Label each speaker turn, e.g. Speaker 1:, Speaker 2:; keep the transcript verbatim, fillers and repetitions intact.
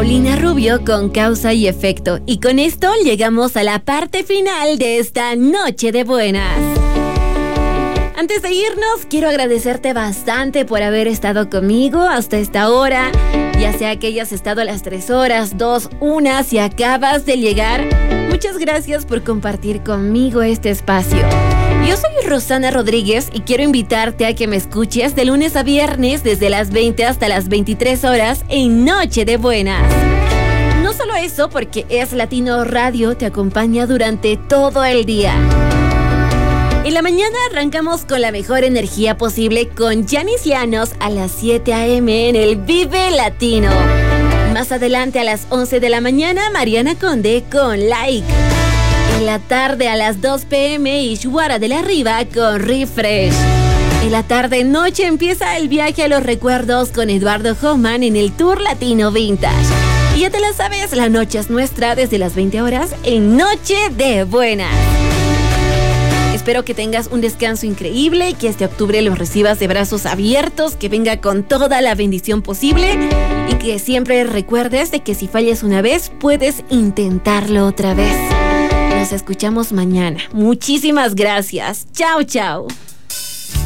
Speaker 1: Paulina Rubio con Causa y Efecto. Y con esto llegamos a la parte final de esta Noche de Buenas. Antes de irnos, quiero agradecerte bastante por haber estado conmigo hasta esta hora. Ya sea que hayas estado a las tres horas, dos, una, si acabas de llegar. Muchas gracias por compartir conmigo este espacio. Yo soy Rosana Rodríguez y quiero invitarte a que me escuches de lunes a viernes desde las veinte hasta las veintitrés horas en Noche de Buenas. No solo eso, porque Es Latino Radio te acompaña durante todo el día. En la mañana arrancamos con la mejor energía posible con Yanis Llanos a las siete a.m. en el Vive Latino. Más adelante a las once de la mañana, Mariana Conde con Like. En la tarde a las dos p.m. Ishwara de la Riva con Refresh. En la tarde-noche empieza el viaje a los recuerdos con Eduardo Hoffman en el Tour Latino Vintage. Y ya te la sabes, la noche es nuestra desde las veinte horas en Noche de Buenas. Espero que tengas un descanso increíble, que este octubre los recibas de brazos abiertos, que venga con toda la bendición posible y que siempre recuerdes de que si fallas una vez, puedes intentarlo otra vez. Nos escuchamos mañana. Muchísimas gracias. Chao, chao.